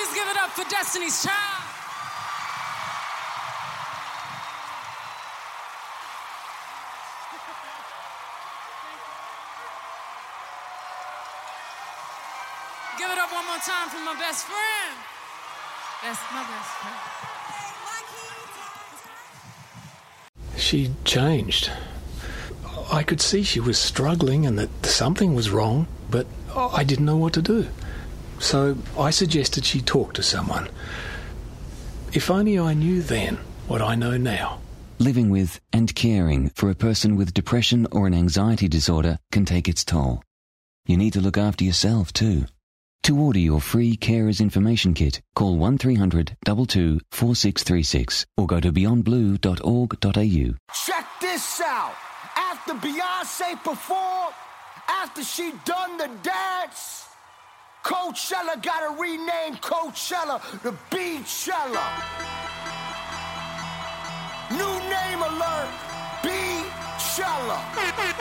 Please give it up for Destiny's Child. Give it up one more time for my best friend. That's my best friend. She changed. I could see she was struggling and that something was wrong, but I didn't know what to do. So I suggested she talk to someone. If only I knew then what I know now. Living with and caring for a person with depression or an anxiety disorder can take its toll. You need to look after yourself too. To order your free Carers Information Kit, call 1300 22 4636 or go to beyondblue.org.au. Check this out. After Beyonce performed, after she done the dance, Coachella got to rename Coachella to Beachella. New name alert, Beachella.